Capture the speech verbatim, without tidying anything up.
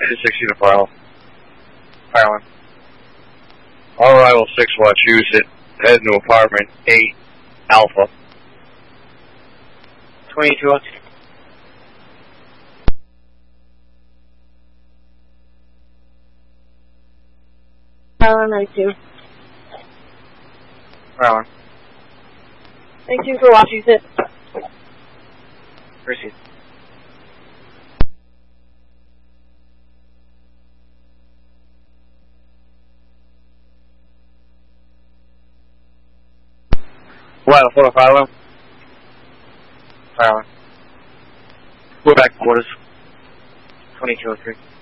sixty to file. Filing. All arrival six Wachusett, heading to apartment eight Alpha. twenty-two oh two. Filing ninety-two. Filing. ninety-two for Wachusett. Proceed. What, for filing? Filing. We're back quarters. twenty-two oh three.